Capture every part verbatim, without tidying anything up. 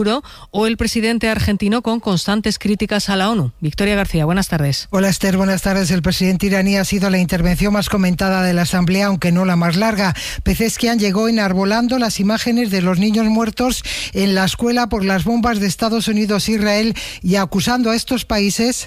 o el presidente argentino con constantes críticas a la ONU. Victoria García, buenas tardes. Hola Esther, buenas tardes. El presidente iraní ha sido la intervención más comentada de la Asamblea, aunque no la más larga. Pezeshkian llegó enarbolando las imágenes de los niños muertos en la escuela por las bombas de Estados Unidos e Israel y acusando a estos países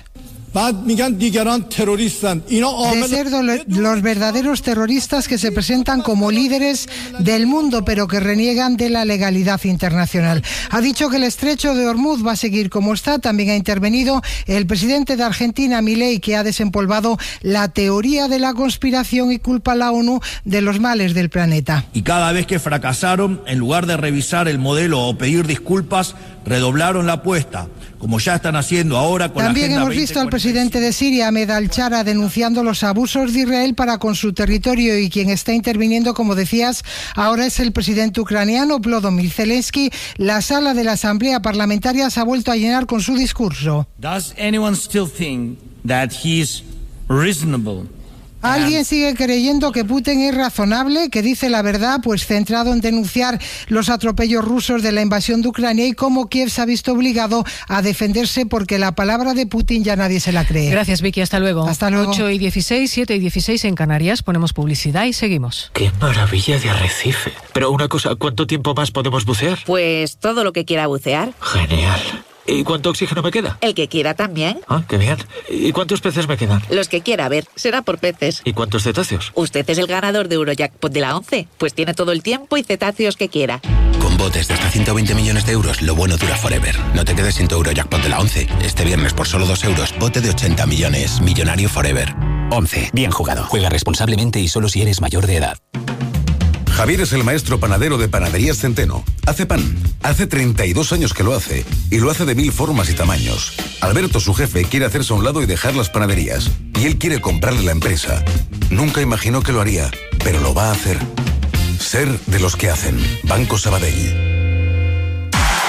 de ser los verdaderos terroristas que se presentan como líderes del mundo, pero que reniegan de la legalidad internacional. Ha dicho que el estrecho de Hormuz va a seguir como está. También ha intervenido el presidente de Argentina, Milei, que ha desempolvado la teoría de la conspiración y culpa a la ONU de los males del planeta. Y cada vez que fracasaron, en lugar de revisar el modelo o pedir disculpas, redoblaron la apuesta, como ya están haciendo ahora con También la Agenda hemos visto al presidente de Siria, Ahmed al-Shara, denunciando los abusos de Israel para con su territorio, y quien está interviniendo, como decías, ahora es el presidente ucraniano, Volodymyr Zelensky. La sala de la Asamblea Parlamentaria se ha vuelto a llenar con su discurso. Does anyone still think that he's reasonable? ¿Alguien sigue creyendo que Putin es razonable, que dice la verdad, pues centrado en denunciar los atropellos rusos de la invasión de Ucrania y cómo Kiev se ha visto obligado a defenderse porque la palabra de Putin ya nadie se la cree? Gracias, Vicky. Hasta luego. Hasta luego. ocho y dieciséis, siete y dieciséis en Canarias. Ponemos publicidad y seguimos. ¡Qué maravilla de arrecife! Pero una cosa, ¿cuánto tiempo más podemos bucear? Pues todo lo que quiera bucear. Genial. ¿Y cuánto oxígeno me queda? El que quiera también. Ah, qué bien. ¿Y cuántos peces me quedan? Los que quiera, a ver, será por peces. ¿Y cuántos cetáceos? Usted es el ganador de Eurojackpot de la once, pues tiene todo el tiempo y cetáceos que quiera. Con botes de hasta ciento veinte millones de euros, lo bueno dura forever. No te quedes sin tu Eurojackpot de la once. Este viernes por solo dos euros, bote de ochenta millones. Millonario forever. once. Bien jugado. Juega responsablemente y solo si eres mayor de edad. Javier es el maestro panadero de Panaderías Centeno. Hace pan. Hace treinta y dos años que lo hace. Y lo hace de mil formas y tamaños. Alberto, su jefe, quiere hacerse a un lado y dejar las panaderías. Y él quiere comprarle la empresa. Nunca imaginó que lo haría, pero lo va a hacer. Ser de los que hacen. Banco Sabadell.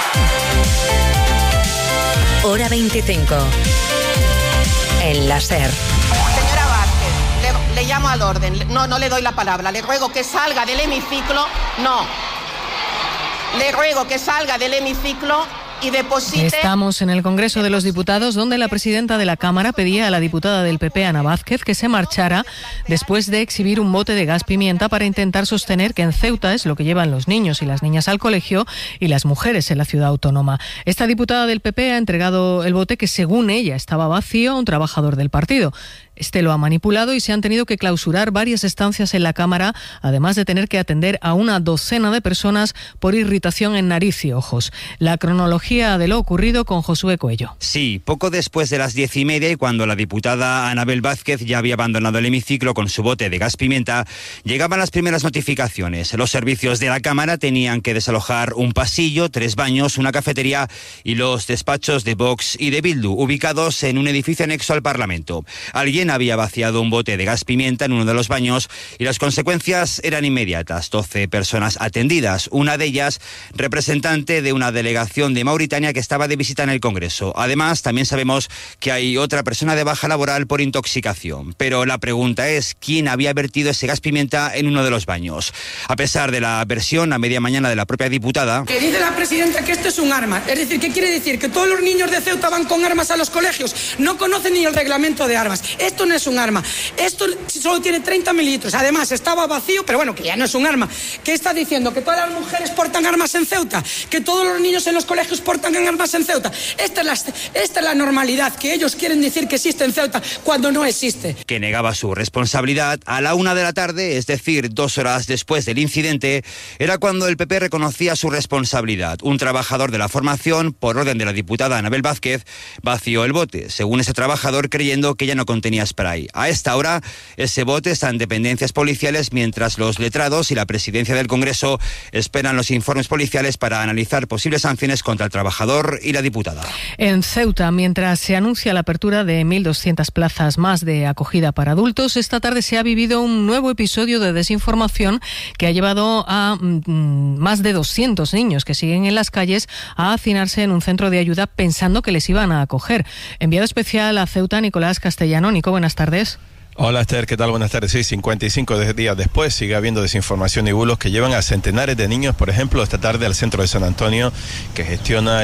Hora veinticinco. En la SER. Le llamo al orden. No, no le doy la palabra. Le ruego que salga del hemiciclo. No. Le ruego que salga del hemiciclo y deposite... Estamos en el Congreso de los Diputados, donde la presidenta de la Cámara pedía a la diputada del P P, Ana Vázquez, que se marchara después de exhibir un bote de gas pimienta para intentar sostener que en Ceuta es lo que llevan los niños y las niñas al colegio y las mujeres en la ciudad autónoma. Esta diputada del P P ha entregado el bote, que según ella estaba vacío, a un trabajador del partido. Este lo ha manipulado y se han tenido que clausurar varias estancias en la Cámara, además de tener que atender a una docena de personas por irritación en nariz y ojos. La cronología de lo ocurrido con Josué Coello. Sí, poco después de las diez y media, y cuando la diputada Anabel Vázquez ya había abandonado el hemiciclo con su bote de gas pimienta, llegaban las primeras notificaciones. Los servicios de la Cámara tenían que desalojar un pasillo, tres baños, una cafetería y los despachos de Vox y de Bildu, ubicados en un edificio anexo al Parlamento. Alguien había vaciado un bote de gas pimienta en uno de los baños y las consecuencias eran inmediatas. doce personas atendidas, una de ellas representante de una delegación de Mauritania que estaba de visita en el Congreso. Además, también sabemos que hay otra persona de baja laboral por intoxicación. Pero la pregunta es, ¿quién había vertido ese gas pimienta en uno de los baños? A pesar de la versión a media mañana de la propia diputada... Que dice la presidenta que esto es un arma. Es decir, ¿qué quiere decir? Que todos los niños de Ceuta van con armas a los colegios. No conocen ni el reglamento de armas. Esto no es un arma. Esto solo tiene treinta mililitros. Además, estaba vacío, pero bueno, que ya no es un arma. ¿Qué está diciendo? ¿Que todas las mujeres portan armas en Ceuta? ¿Que todos los niños en los colegios portan armas en Ceuta? Esta es la, esta es la normalidad, que ellos quieren decir que existe en Ceuta cuando no existe. Que negaba su responsabilidad. A la una de la tarde, es decir, dos horas después del incidente, era cuando el P P reconocía su responsabilidad. Un trabajador de la formación, por orden de la diputada Anabel Vázquez, vació el bote, según ese trabajador, creyendo que ya no contenía spray. A esta hora, ese bote está en dependencias policiales, mientras los letrados y la presidencia del Congreso esperan los informes policiales para analizar posibles sanciones contra el trabajador y la diputada. En Ceuta, mientras se anuncia la apertura de mil doscientas plazas más de acogida para adultos, esta tarde se ha vivido un nuevo episodio de desinformación que ha llevado a mm, más de doscientos niños que siguen en las calles a hacinarse en un centro de ayuda pensando que les iban a acoger. Enviado especial a Ceuta, Nicolás Castellano. Nico, buenas tardes. Hola Esther, ¿qué tal? Buenas tardes. Sí, cincuenta y cinco días después sigue habiendo desinformación y bulos que llevan a centenares de niños, por ejemplo, esta tarde al centro de San Antonio, que gestiona